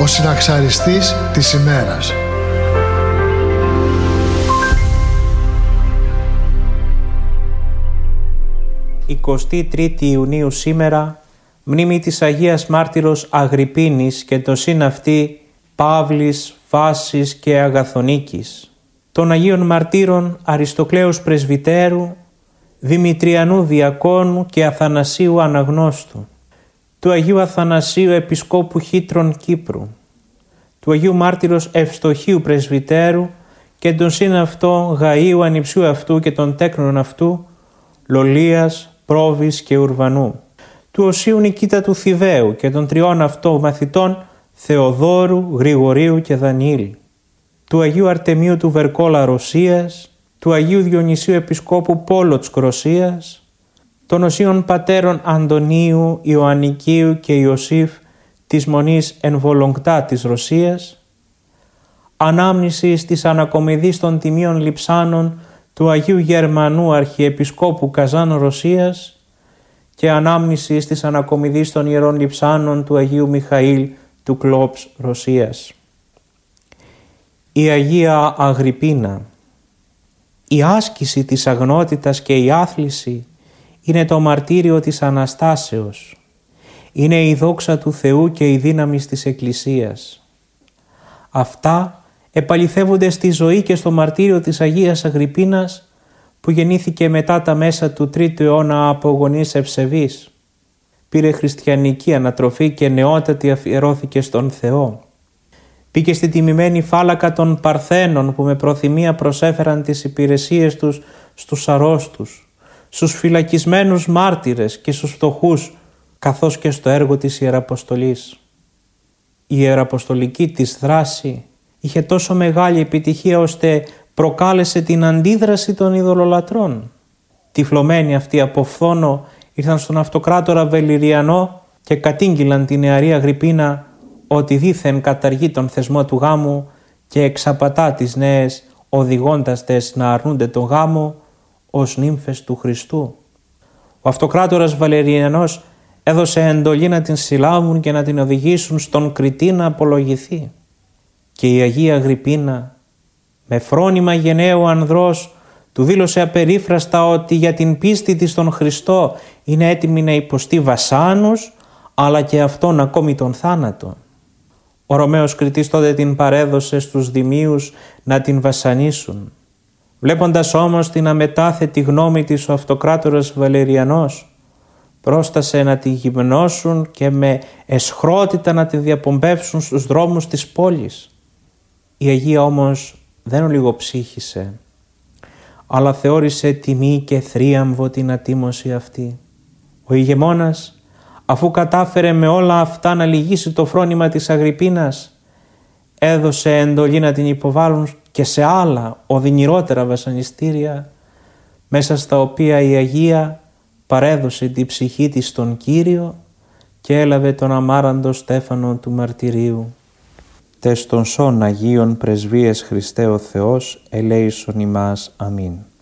ο συναξαριστής της ημέρας. Η 23η Ιουνίου σήμερα, μνήμη της Αγίας Μάρτυρος Αγρυπίνης και το συναυτή Παύλης, Βάσης και Αγαθονίκης, των Αγίων Μαρτύρων Αριστοκλέους Πρεσβυτέρου, Δημητριανού Διακόνου και Αθανασίου Αναγνώστου, του Αγίου Αθανασίου Επισκόπου Χήτρων Κύπρου, του Αγίου Μάρτυρος Ευστοχίου Πρεσβυτέρου και των συναυτών Γαΐου Ανιψιού αυτού και των τέκνων αυτού, Λολίας, Πρόβης και Ουρβανού, του Οσίου Νικήτα του Θηβαίου και των τριών αυτών μαθητών Θεοδόρου, Γρηγορίου και Δανιήλ, του Αγίου Αρτεμίου του Βερκόλα Ρωσίας, του Αγίου Διονυσίου Επισκόπου Πόλοτσκ Ρωσίας, των Οσίων Πατέρων Αντωνίου, Ιωαννικίου και Ιωσήφ της Μονής Ενβολογκτά της Ρωσίας, ανάμνησης της ανακομιδής των Τιμίων Λειψάνων του Αγίου Γερμανού Αρχιεπισκόπου Καζάν Ρωσίας και ανάμνησης της ανακομιδής των Ιερών Λειψάνων του Αγίου Μιχαήλ του Κλόψ Ρωσίας. Η Αγία Αγρυπίνα. Η άσκηση της αγνότητας και η άθληση είναι το μαρτύριο της Αναστάσεως. Είναι η δόξα του Θεού και η δύναμη της Εκκλησίας. Αυτά επαληθεύονται στη ζωή και στο μαρτύριο της Αγίας Αγρυπίνας που γεννήθηκε μετά τα μέσα του 3ου αιώνα από γονείς ευσεβείς. Πήρε χριστιανική ανατροφή και νεότατη αφιερώθηκε στον Θεό. Πήγε στη τιμημένη φάλακα των Παρθένων που με προθυμία προσέφεραν τις υπηρεσίες τους στους αρρώστους, στους φυλακισμένους μάρτυρες και στους φτωχούς, καθώς και στο έργο της Ιεραποστολής. Η ιεραποστολική της δράση είχε τόσο μεγάλη επιτυχία ώστε προκάλεσε την αντίδραση των ειδωλολατρών. Τυφλωμένοι αυτοί από φθόνο ήρθαν στον αυτοκράτορα Βελιριανό και κατήγγειλαν την νεαρή Αγρυπίνα ότι δήθεν καταργεί τον θεσμό του γάμου και εξαπατά τις νέες, οδηγώντας τες να αρνούνται τον γάμο ως νύμφες του Χριστού. Ο αυτοκράτορας Βαλεριανός έδωσε εντολή να την συλλάβουν και να την οδηγήσουν στον Κρητή να απολογηθεί. Και η Αγία Αγρυπίνα, με φρόνημα γενναίου ανδρός, του δήλωσε απερίφραστα ότι για την πίστη της στον Χριστό είναι έτοιμη να υποστεί βασάνους, αλλά και αυτόν ακόμη τον θάνατο. Ο Ρωμαίος Κρητής τότε την παρέδωσε στους δημίους να την βασανίσουν. Βλέποντας όμως την αμετάθετη γνώμη της ο αυτοκράτορας Βαλεριανός, πρόστασε να τη γυμνώσουν και με αισχρότητα να τη διαπομπεύσουν στους δρόμους της πόλης. Η Αγία όμως δεν ολιγοψύχησε, αλλά θεώρησε τιμή και θρίαμβο την ατίμωση αυτή. Ο ηγεμόνας, αφού κατάφερε με όλα αυτά να λυγίσει το φρόνημα της Αγρυπίνας, έδωσε εντολή να την υποβάλουν και σε άλλα οδυνηρότερα βασανιστήρια, μέσα στα οποία η Αγία παρέδωσε την ψυχή της στον Κύριο και έλαβε τον αμάραντο στέφανο του μαρτυρίου. Τες των σών Αγίων Πρεσβείες Χριστέ ο Θεός, ελέησον ημάς. Αμήν.